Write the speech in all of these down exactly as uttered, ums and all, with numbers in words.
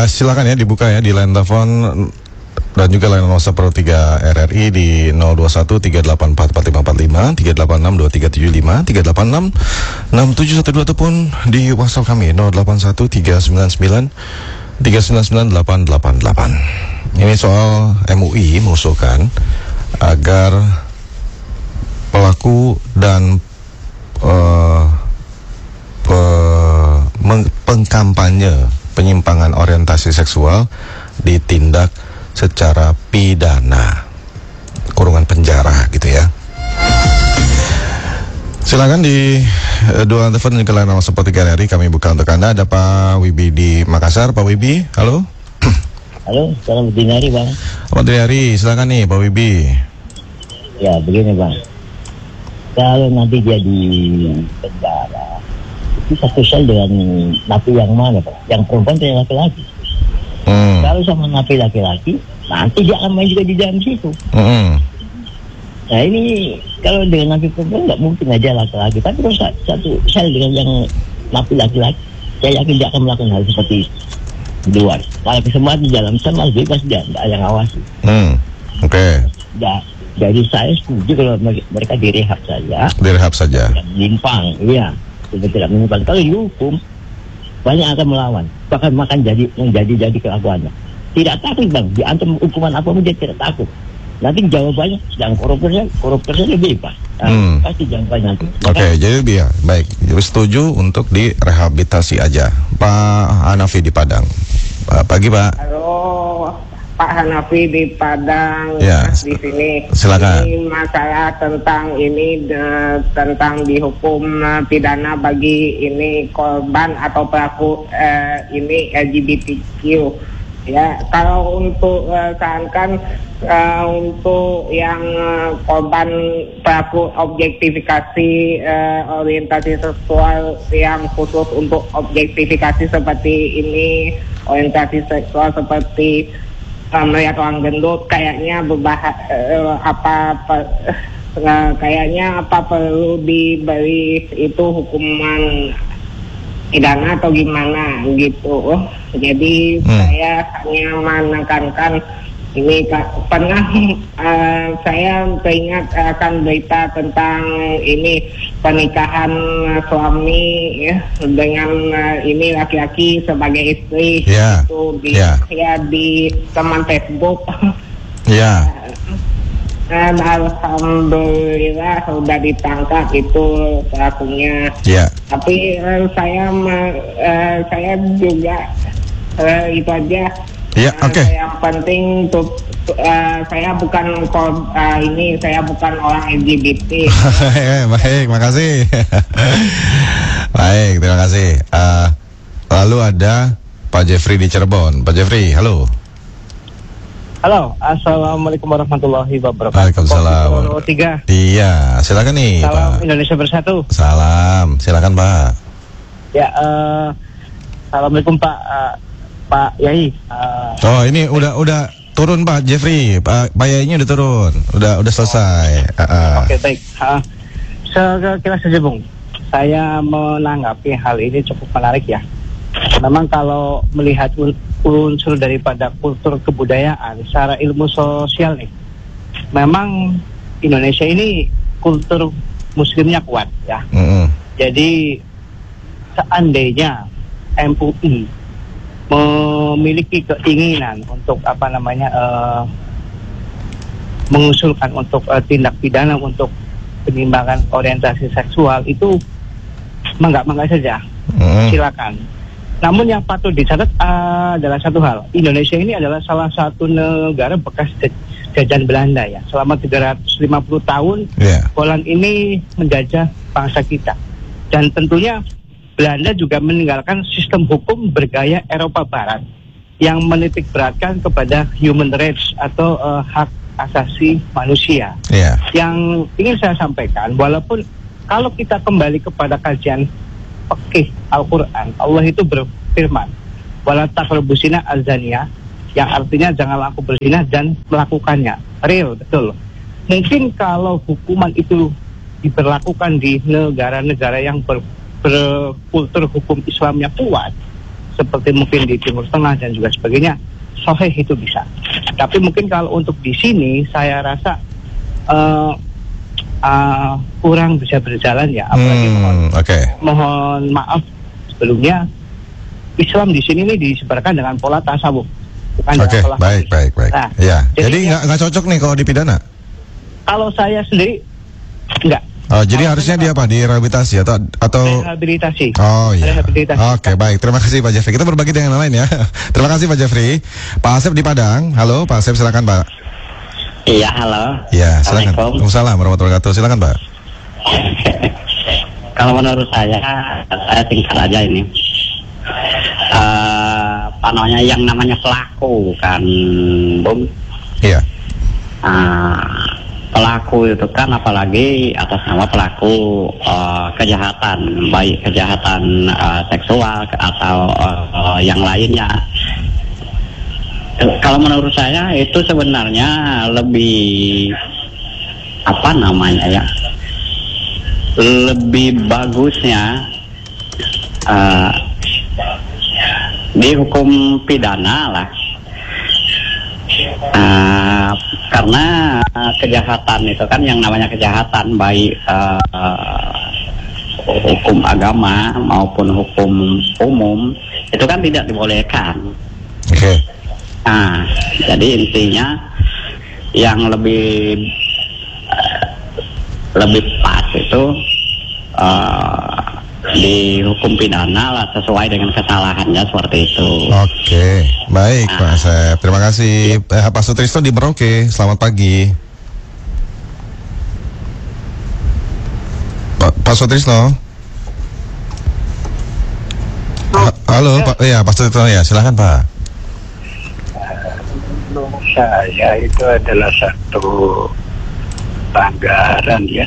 Uh, silakan ya dibuka ya di line telepon dan juga line nol satu tiga R R I di nol dua satu tiga delapan empat empat lima empat lima, tiga delapan enam dua tiga tujuh lima, tiga delapan enam enam tujuh satu dua ataupun di WhatsApp kami nol delapan satu tiga sembilan sembilan tiga sembilan sembilan delapan delapan delapan. Ini soal M U I mengusulkan agar pelaku dan uh, pe, meng, pengkampanye penyimpangan orientasi seksual ditindak secara pidana, kurungan penjara gitu ya. Silakan di uh, dua telepon ke line seperti R R I kami buka untuk Anda. Ada Pak Wibi di Makassar. Pak Wibi, halo. Halo, selamat dini hari Bang. Selamat dini hari, silakan nih Pak Wibi. Ya begini Bang, kalau nanti dia di penjara itu satu sel dengan napi yang mana Pak? Yang perempuan atau yang laki-laki? Hmm. Kalau sama napi laki-laki, nanti dia akan main juga di dalam situ. Hmm. Nah ini kalau dengan napi perempuan nggak mungkin aja laki-laki, tapi kalau satu sel dengan yang napi laki-laki, saya yakin dia akan melakukan hal seperti itu di luar. Kalau semua di dalam sel malah bebas dia, nggak ada yang ngawasi. Hmm. Oke. Okay. Ya, jadi saya setuju kalau mereka direhab saja. Direhab saja. Limpang, iya. Tidak menyimpang. Kalau dihukum banyak akan melawan, bahkan makan jadi menjadi jadi kelakuannya. Tidak takut Bang, diancam hukuman apapun dia tidak takut. Nanti jawabannya sedang koruptornya, koruptornya bebas. Nah, hmm. Pasti jawabannya nanti. Oke, okay, jadi biar baik. Jadi setuju untuk direhabilitasi aja. Pak Hanafi di Padang. Pagi Pak. Halo. Pak Hanafi di Padang, ya, di sini. Silakan. Ini masalah tentang ini de, tentang dihukum uh, pidana bagi ini korban atau pelaku uh, ini L G B T Q. Ya, kalau untuk uh, seakan uh, untuk yang uh, korban pelaku objektifikasi uh, orientasi seksual yang khusus untuk objektifikasi seperti ini, orientasi seksual seperti melihat orang gendut, kayaknya berbahas uh, apa, apa uh, kayaknya apa perlu diberi itu hukuman pidana atau gimana gitu. Jadi hmm. saya hanya menekankan ini pernah uh, saya teringat akan berita tentang ini pernikahan suami ya, dengan uh, ini laki-laki sebagai istri yeah. itu di yeah. ya di teman Facebook. Ya. Yeah. Dan alhamdulillah sudah ditangkap itu pelakunya. Yeah. Tapi uh, saya uh, saya juga uh, itu aja. Ya, uh, oke. Okay. Yang penting untuk uh, saya bukan uh, ini saya bukan orang L G B T. Baik, makasih. Baik, terima kasih. Uh, lalu ada Pak Jeffrey di Cirebon. Pak Jeffrey, halo. Halo, assalamualaikum warahmatullahi wabarakatuh. Waalaikumsalam. Tiga. Iya, silakan nih. Salam Pak. Indonesia Bersatu. Salam, silakan Pak. Ya, uh, assalamualaikum Pak. Uh, Pak Yai. Uh, oh ini udah udah turun Pak Jeffrey, Pak Pak Yainya udah turun, udah udah selesai. Oh. Uh, uh. Oke okay, baik. Uh, Sekira saja Bung, saya menanggapi hal ini cukup menarik ya. Memang kalau melihat un- unsur daripada kultur kebudayaan secara ilmu sosial nih, memang Indonesia ini kultur muslimnya kuat ya. Mm-hmm. Jadi seandainya M U I memiliki keinginan untuk apa namanya uh, mengusulkan untuk uh, tindak pidana untuk penyimpangan orientasi seksual itu mangga-mangga saja, mm. silakan. Namun yang patut dicatat uh, adalah satu hal, Indonesia ini adalah salah satu negara bekas jajahan Belanda ya. Selama tiga ratus lima puluh tahun, yeah. Poland ini menjajah bangsa kita. Dan tentunya Belanda juga meninggalkan sistem hukum bergaya Eropa Barat yang menitik beratkan kepada human rights atau uh, hak asasi manusia. Yeah. Yang ingin saya sampaikan, walaupun kalau kita kembali kepada kajian fikih Al-Quran, Allah itu berfirman, wala taqrabuz zina az-zaniyah, yang artinya janganlah aku berzina dan melakukannya. Real, betul. Mungkin kalau hukuman itu diberlakukan di negara-negara yang ber, berkultur hukum Islamnya kuat, seperti mungkin di Timur Tengah dan juga sebagainya, sahih itu bisa. Tapi mungkin kalau untuk di sini saya rasa uh, uh, kurang bisa berjalan ya. Apalagi hmm, mohon, okay. mohon maaf sebelumnya, Islam di sini nih disebarkan dengan pola tasawuf, bukan Oke, okay, pola baik, baik, baik. Nah, ya, jadi jadi nggak nggak cocok nih kalau dipidana. Kalau saya sendiri enggak. Oh, jadi kalau harusnya dia apa? Direhabilitasi atau atau rehabilitasi. Oh iya. Rehabilitasi. Oke, okay, baik. Terima kasih Pak Jeffrey. Kita berbagi dengan yang lain ya. Terima kasih Pak Jeffrey. Pak Asep di Padang. Halo, Pak Asep, silakan Pak. Iya, halo. Iya, silakan. Waalaikumsalam warahmatullahi wabarakatuh. Silakan Pak. Kalau menurut saya, saya tingkat aja ini. Uh, apa namanya, yang namanya pelaku kan, Bung. Iya. Uh, pelaku itu kan apalagi atas nama pelaku uh, kejahatan, baik kejahatan uh, seksual atau uh, yang lainnya. Kalau menurut saya itu sebenarnya lebih apa namanya ya, lebih bagusnya uh, dihukum pidana lah. Uh, karena uh, kejahatan itu kan yang namanya kejahatan baik uh, uh, hukum agama maupun hukum umum itu kan tidak dibolehkan. Oke. Okay. Nah, jadi intinya yang lebih uh, lebih pas itu uh, dihukum pidana lah sesuai dengan kesalahannya seperti itu. Oke, baik nah. Pak Asep. Terima kasih. Eh, Pak Sutrisno di Merauke. Selamat pagi. Pak, Pak Sutrisno. Ha- Halo, ya. Pak. Ya, Pak Sutrisno ya. Silakan Pak. Menurut saya itu adalah satu pelanggaran ya.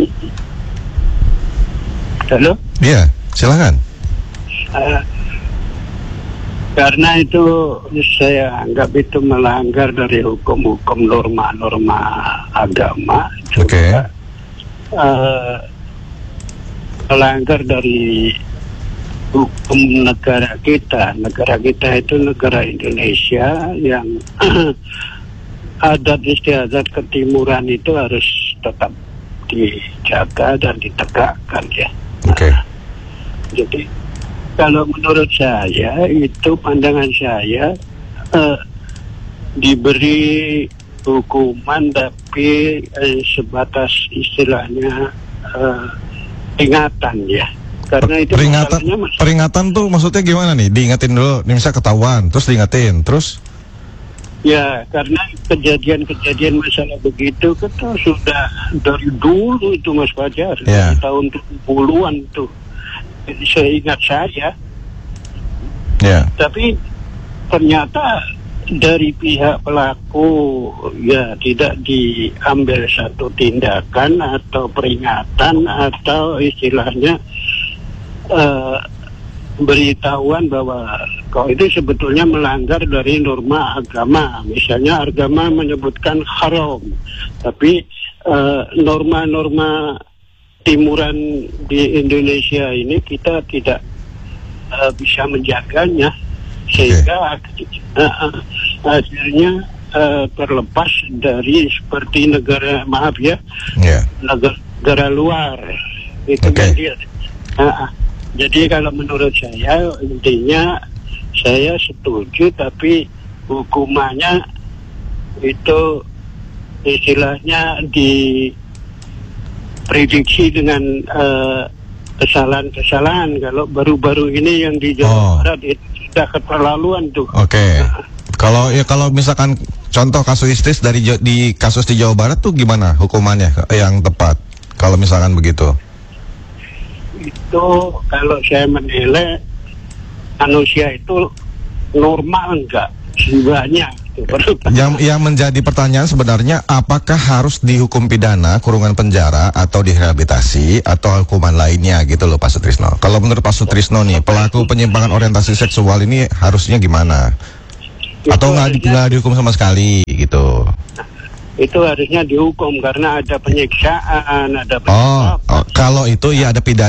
Halo? Iya, silakan. Uh, karena itu saya anggap itu melanggar dari hukum-hukum norma-norma agama. Oke. Okay. Uh, melanggar dari hukum negara kita. Negara kita itu negara Indonesia yang adat istiadat ketimuran itu harus tetap dijaga dan ditegakkan ya. Oke. Okay. Jadi kalau menurut saya itu pandangan saya eh, diberi hukuman tapi eh, sebatas istilahnya eh, peringatan ya. Karena itu peringatan peringatan tuh maksudnya gimana nih? Diingatin dulu, nih misalnya ketahuan, terus diingatin, terus? Ya, karena kejadian-kejadian masalah begitu itu sudah dari dulu itu Mas Fajar, yeah. Dari tahun tujuh puluhan tuh. Seingat saya. Yeah. Tapi ternyata dari pihak pelaku ya tidak diambil satu tindakan atau peringatan atau istilahnya uh, beritahuan bahwa kau itu sebetulnya melanggar dari norma agama. Misalnya agama menyebutkan haram, tapi uh, norma-norma timuran di Indonesia ini kita tidak uh, bisa menjaganya, sehingga okay. uh, uh, akhirnya uh, terlepas dari seperti negara maaf ya yeah. negara, negara luar itu okay. Dia, uh, uh, jadi kalau menurut saya intinya saya setuju, tapi hukumannya itu istilahnya diprediksi dengan uh, kesalahan-kesalahan. Kalau baru-baru ini yang di Jawa oh. Barat itu sudah keterlaluan tuh. Oke. Okay. Kalau ya kalau misalkan contoh kasuistis dari di kasus di Jawa Barat tuh gimana hukumannya yang tepat kalau misalkan begitu? Itu kalau saya menilai manusia itu normal enggak jiwanya. Yang yang menjadi pertanyaan sebenarnya apakah harus dihukum pidana, kurungan penjara atau direhabilitasi atau hukuman lainnya gitu loh Pak Sutrisno. Kalau menurut Pak Sutrisno nih pelaku penyimpangan orientasi seksual ini harusnya gimana? Atau nggak nggak dihukum sama sekali gitu? Itu harusnya dihukum karena ada penyiksaan, ada penyiksaan. Oh, oh, kalau itu ya ada pidana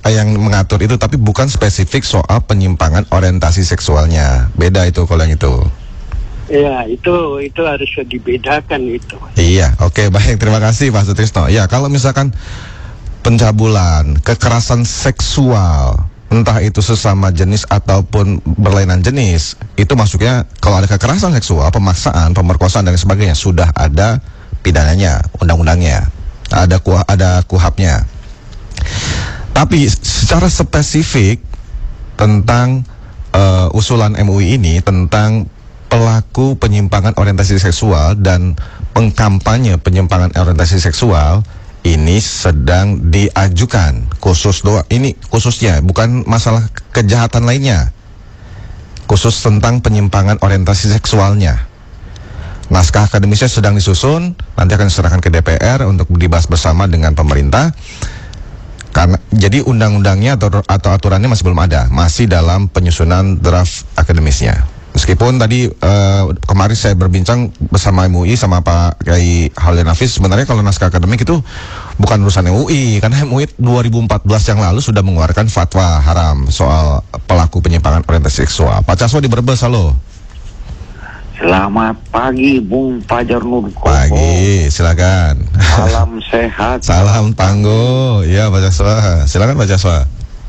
yang mengatur itu, tapi bukan spesifik soal penyimpangan orientasi seksualnya. Beda itu kalau yang itu. Iya, itu itu harus dibedakan itu. Iya, oke, baik, terima kasih Pak Sutrisno. Ya, kalau misalkan pencabulan, kekerasan seksual, entah itu sesama jenis ataupun berlainan jenis, itu masuknya kalau ada kekerasan seksual, pemaksaan, pemerkosaan dan sebagainya, sudah ada pidananya, undang-undangnya, ada ku, ada kuhapnya. Tapi secara spesifik tentang uh, usulan M U I ini tentang pelaku penyimpangan orientasi seksual dan pengkampanye penyimpangan orientasi seksual ini sedang diajukan khusus doa ini khususnya, bukan masalah kejahatan lainnya, khusus tentang penyimpangan orientasi seksualnya. Naskah akademisnya sedang disusun, nanti akan diserahkan ke D P R untuk dibahas bersama dengan pemerintah. Karena jadi undang-undangnya atau, atau aturannya masih belum ada, masih dalam penyusunan draft akademisnya. Meskipun tadi uh, kemarin saya berbincang bersama M U I sama Pak Kiai Khalil Nafis, sebenarnya kalau naskah akademik itu bukan urusan M U I, karena M U I dua ribu empat belas yang lalu sudah mengeluarkan fatwa haram soal pelaku penyimpangan orientasi seksual. Pak Caswa di Brebes, halo. Selamat pagi Bung Fajar Nurko. Pagi, silakan. Salam sehat. Salam tangguh. Iya Pak Caswa, silakan Pak Caswa.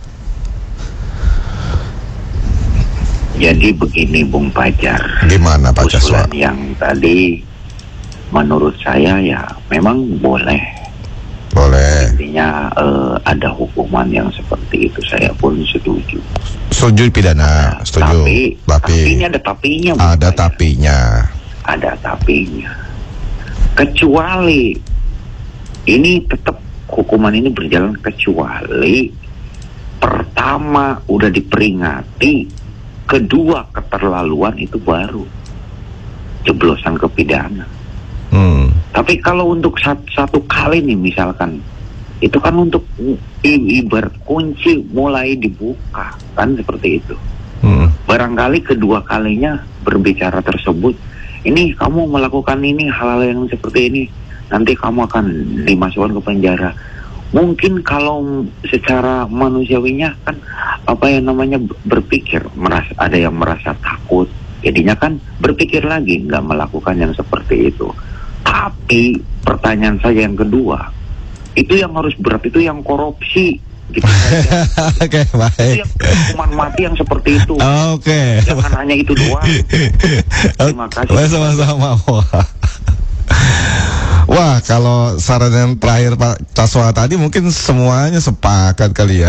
Jadi begini Bung Fajar. Gimana Pak Caswa? Usulan yang tadi menurut saya ya memang boleh. Boleh. Intinya eh, ada hukuman yang seperti itu, saya pun setuju. Setuju pidana, setuju. Tapi, tapi, tapi ini ada tapinya. Bung ada Fajar. tapinya. Ada tapinya. Kecuali ini tetap hukuman ini berjalan kecuali pertama udah diperingati, kedua keterlaluan, itu baru jeblosan ke pidana. Hmm. Tapi kalau untuk satu, satu kali nih misalkan, itu kan untuk ibarat kunci mulai dibuka, kan seperti itu. Hmm. Barangkali kedua kalinya berbicara tersebut, ini kamu melakukan ini, hal-hal yang seperti ini, nanti kamu akan dimasukkan ke penjara. Mungkin kalau secara manusiawinya kan apa yang namanya berpikir, merasa ada yang merasa takut, jadinya kan berpikir lagi nggak melakukan yang seperti itu. Tapi pertanyaan saya yang kedua, itu yang harus berat itu yang korupsi gitu. Oke, baik. Itu yang hukuman mati yang seperti itu. Oke. Jangan hanya itu doang. Terima kasih. Sama-sama. Wah, kalau saran yang terakhir Pak Caswa tadi mungkin semuanya sepakat kali ya.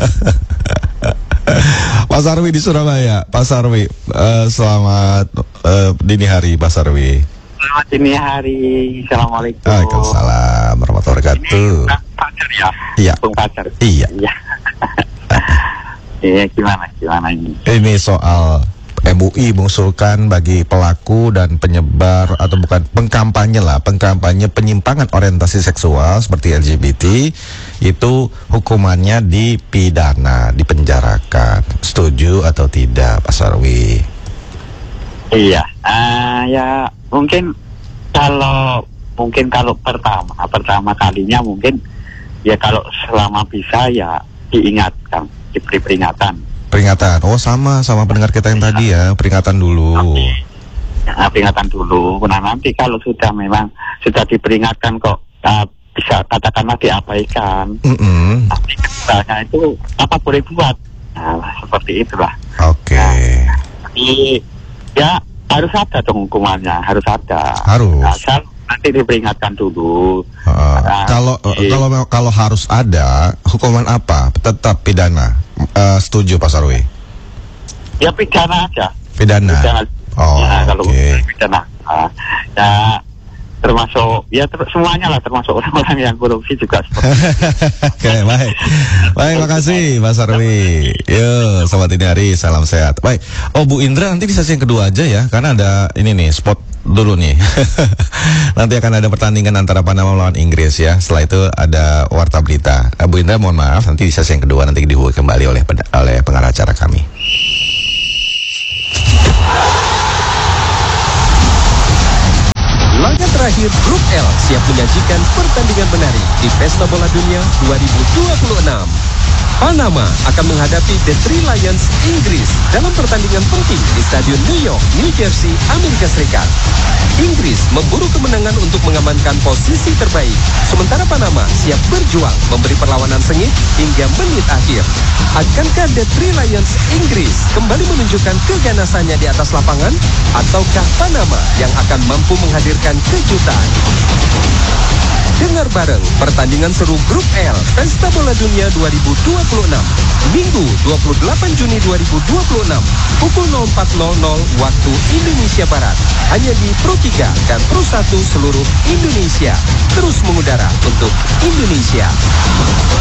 Pak Sarwi di Surabaya. Pak Sarwi, uh, selamat uh, dini hari Pak Sarwi. Selamat dini hari. Assalamualaikum. Waalaikumsalam warahmatullahi wabarakatuh. Ini Fajar ya? Iya. Bung Fajar. Iya. Iya. Iya, gimana? Gimana ini? Ini soal M U I mengusulkan bagi pelaku dan penyebar atau bukan pengkampanye lah, pengkampanye penyimpangan orientasi seksual seperti L G B T itu hukumannya dipidana, dipenjarakan. Setuju atau tidak, Pak Sarwi? Iya, uh, ya mungkin kalau mungkin kalau pertama pertama kalinya mungkin ya kalau selama bisa ya diingatkan, diberi peringatan. Peringatan, oh sama sama pendengar kita yang tadi ya, peringatan dulu. Nah, peringatan dulu. Nah nanti kalau sudah memang sudah diperingatkan kok uh, bisa katakanlah diabaikan. Mm-hmm. Tapi misalnya itu apa boleh buat? Nah seperti itulah. Oke. Okay. Nah, tapi ya harus ada dong hukumannya, harus ada. Harus. Asal nanti diperingatkan dulu. Uh, nah, kalau di, kalau kalau harus ada hukuman apa? Tetap pidana. Uh, setuju Pak Sarwi? Ya pidana aja. Pidana. Pidana. Oh, ya, kalau okay. pidana. Nah, ya termasuk ya ter, semuanya lah, termasuk orang-orang yang korupsi juga. Oke, okay, baik. Baik, makasih Pak Sarwi. Yo, selamat dini hari, salam sehat. Baik. Oh, Bu Indra nanti di sesi yang kedua aja ya, karena ada ini nih spot dulu nih. Nanti akan ada pertandingan antara Panama melawan Inggris ya. Setelah itu ada warta berita. uh, Bu Indra mohon maaf, nanti di sesi yang kedua nanti dihubungi kembali oleh oleh pengarah acara kami. Laga terakhir Grup L siap menyajikan pertandingan menarik di Pesta Bola Dunia dua ribu dua puluh enam. Panama akan menghadapi The Three Lions Inggris dalam pertandingan penting di Stadion New York, New Jersey, Amerika Serikat. Inggris memburu kemenangan untuk mengamankan posisi terbaik, sementara Panama siap berjuang memberi perlawanan sengit hingga menit akhir. Akankah The Three Lions Inggris kembali menunjukkan keganasannya di atas lapangan, ataukah Panama yang akan mampu menghadirkan kejutan? Dengar bareng pertandingan seru Grup L Pesta Bola Dunia dua ribu dua puluh enam, Minggu dua puluh delapan Juni dua ribu dua puluh enam, pukul nol empat nol nol waktu Indonesia Barat, hanya di Pro tiga dan Pro satu seluruh Indonesia. Terus mengudara untuk Indonesia.